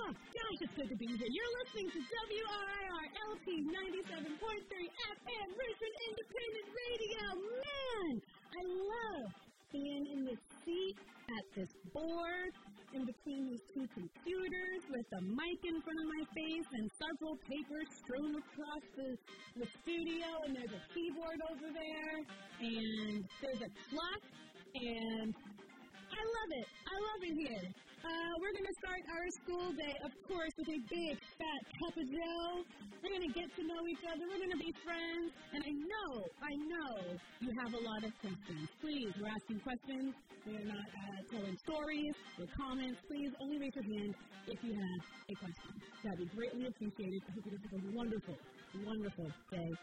Gosh, it's good to be here. You're listening to WRIR LP 97.3 FM, Richmond Independent Radio. Man, I love being in this seat at this board in between these two computers with a mic in front of my face and several papers strewn across the studio, and there's a keyboard over there, and there's a clock, and I love it. I love it here. We're going to start our school day, of course, with a big, fat cup of joe. We're going to get to know each other. We're going to be friends. And I know you have a lot of questions. Please, we're asking questions. We're not telling stories or comments. Please, only raise your hand if you have a question. That would be greatly appreciated. I hope you have a wonderful, wonderful day